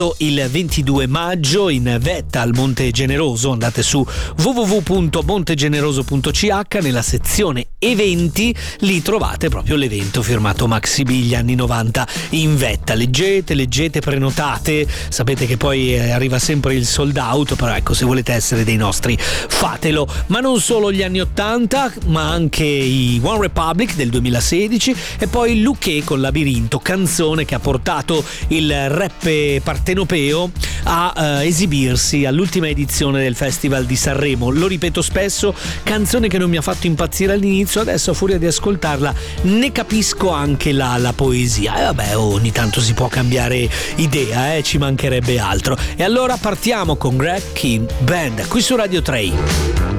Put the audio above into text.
Il 22 maggio in vetta al Monte Generoso. Andate su www.montegeneroso.ch, nella sezione eventi, lì trovate proprio l'evento firmato Maxi B, gli anni 90 in vetta. Leggete, prenotate, sapete che poi arriva sempre il sold out, però ecco, se volete essere dei nostri fatelo. Ma non solo gli anni 80, ma anche i One Republic del 2016 e poi Luché con Labirinto, canzone che ha portato il rap partenopeo a esibirsi all'ultima edizione del Festival di Sanremo. Lo ripeto spesso, canzone che non mi ha fatto impazzire all'inizio, adesso a furia di ascoltarla ne capisco anche la poesia. E vabbè, ogni tanto si può cambiare idea, ci mancherebbe altro. E allora partiamo con Greg King Band qui su Radio 3.